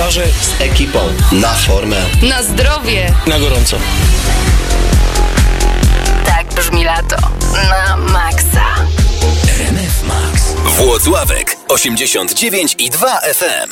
Marzę z ekipą. Na formę. Na zdrowie. Na gorąco. Tak brzmi lato. Na maksa. RMF Max. Włocławek 89,2 FM.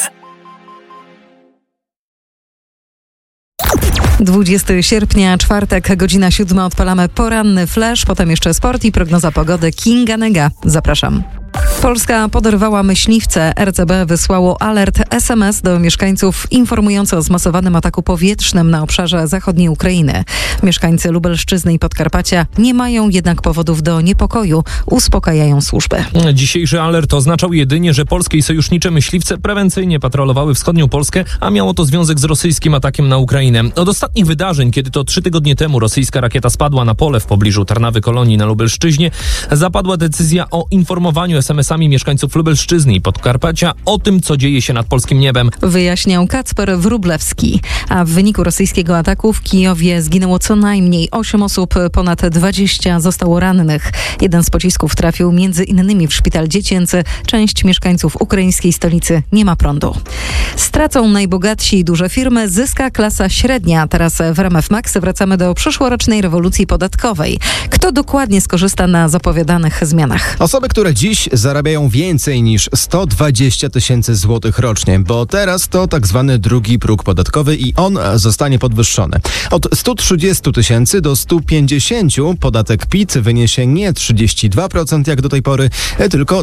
20 sierpnia, czwartek, godzina 7. Odpalamy poranny flash, potem jeszcze sport i prognoza pogody. Kinga Nega. Zapraszam. Polska poderwała myśliwce. RCB wysłało alert SMS do mieszkańców informujący o zmasowanym ataku powietrznym na obszarze zachodniej Ukrainy. Mieszkańcy Lubelszczyzny i Podkarpacia nie mają jednak powodów do niepokoju. Uspokajają służby. Dzisiejszy alert oznaczał jedynie, że polskie i sojusznicze myśliwce prewencyjnie patrolowały wschodnią Polskę, a miało to związek z rosyjskim atakiem na Ukrainę. Od ostatnich wydarzeń, kiedy to 3 tygodnie temu rosyjska rakieta spadła na pole w pobliżu Tarnawy-Kolonii na Lubelszczyźnie, zapadła decyzja o informowaniu SMS-ami mieszkańców Lubelszczyzny i Podkarpacia o tym, co dzieje się nad polskim niebem. Wyjaśniał Kacper Wróblewski. A w wyniku rosyjskiego ataku w Kijowie zginęło co najmniej 8 osób, ponad 20 zostało rannych. Jeden z pocisków trafił między innymi w szpital dziecięcy. Część mieszkańców ukraińskiej stolicy nie ma prądu. Stracą najbogatsi i duże firmy, zyska klasa średnia. Teraz w RMF Max wracamy do przyszłorocznej rewolucji podatkowej. Kto dokładnie skorzysta na zapowiadanych zmianach? Osoby, które dziś zarabiają więcej niż 120 tysięcy złotych rocznie, bo teraz to tak zwany drugi próg podatkowy i on zostanie podwyższony. Od 130 tysięcy do 150 podatek PIT wyniesie nie 32% jak do tej pory, tylko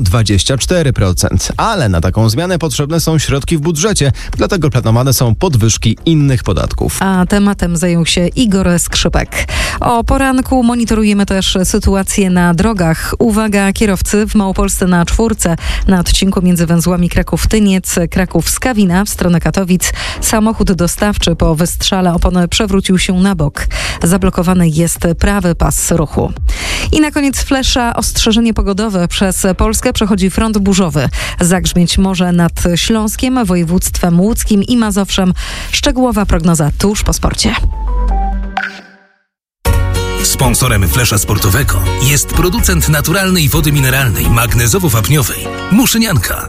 24%. Ale na taką zmianę potrzebne są środki w budżecie, dlatego planowane są podwyżki innych podatków. A tematem zajął się Igor Skrzypek. O poranku monitorujemy też sytuację na drogach. Uwaga, kierowcy w Małopolsce na 4 na odcinku między węzłami Kraków-Tyniec, Kraków-Skawina w stronę Katowic. Samochód dostawczy po wystrzale opony przewrócił się na bok. Zablokowany jest prawy pas ruchu. I na koniec flesza ostrzeżenie pogodowe. Przez Polskę przechodzi front burzowy. Zagrzmieć może nad Śląskiem, województwem łódzkim i Mazowszem. Szczegółowa prognoza tuż po sporcie. Sponsorem flesza sportowego jest producent naturalnej wody mineralnej magnezowo-wapniowej Muszynianka.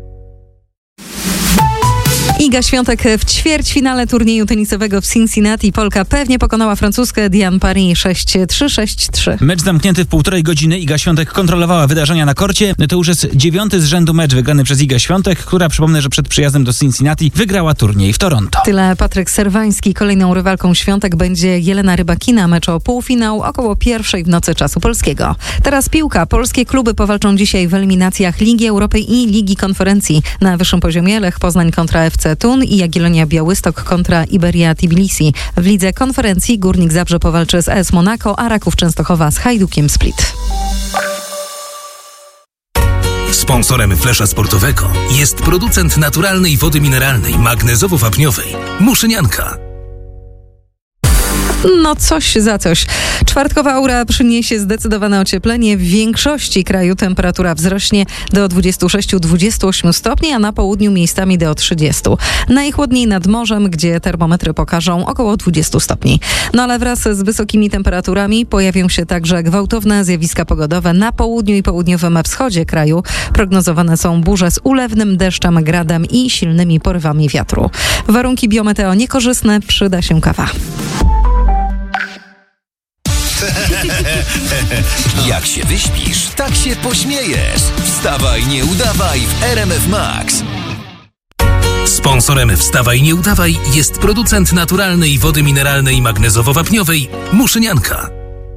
Iga Świątek w ćwierćfinale turnieju tenisowego w Cincinnati. Polka pewnie pokonała Francuzkę Diane Paris 6-3, 6-3. Mecz zamknięty w 1,5 godziny. Iga Świątek kontrolowała wydarzenia na korcie. To już jest 9. z rzędu mecz wygrany przez Igę Świątek, która, przypomnę, że przed przyjazdem do Cincinnati wygrała turniej w Toronto. Tyle Patryk Serwański. Kolejną rywalką Świątek będzie Jelena Rybakina. Mecz o półfinał około 1:00 w nocy czasu polskiego. Teraz piłka. Polskie kluby powalczą dzisiaj w eliminacjach Ligi Europy i Ligi Konferencji. Na wyższym poziomie Lech Poznań kontra FC Thun i Jagiellonia Białystok kontra Iberia Tbilisi. W Lidze Konferencji Górnik Zabrze powalczy z AS Monaco, a Raków Częstochowa z Hajdukiem Split. Sponsorem flesza sportowego jest producent naturalnej wody mineralnej magnezowo-wapniowej Muszynianka. No coś za coś. Czwartkowa aura przyniesie zdecydowane ocieplenie. W większości kraju temperatura wzrośnie do 26-28 stopni, a na południu miejscami do 30. Najchłodniej nad morzem, gdzie termometry pokażą około 20 stopni. No ale wraz z wysokimi temperaturami pojawią się także gwałtowne zjawiska pogodowe na południu i południowym wschodzie kraju. Prognozowane są burze z ulewnym deszczem, gradem i silnymi porywami wiatru. Warunki biometeo niekorzystne, przyda się kawa. Jak się wyśpisz, tak się pośmiejesz. Wstawaj, nie udawaj w RMF Max. Sponsorem Wstawaj, nie udawaj jest producent naturalnej wody mineralnej magnezowo-wapniowej Muszynianka.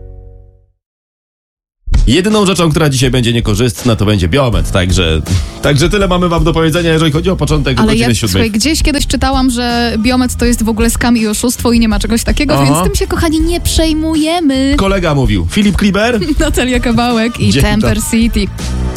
Jedyną rzeczą, która dzisiaj będzie niekorzystna, to będzie biomet, także tyle mamy wam do powiedzenia, jeżeli chodzi o początek ale godziny 7. Słuchaj, gdzieś kiedyś czytałam, że biomet to jest w ogóle skam i oszustwo i nie ma czegoś takiego, więc tym się, kochani, nie przejmujemy. Kolega mówił, Filip Kliber, Natalia Kawałek i Temper City.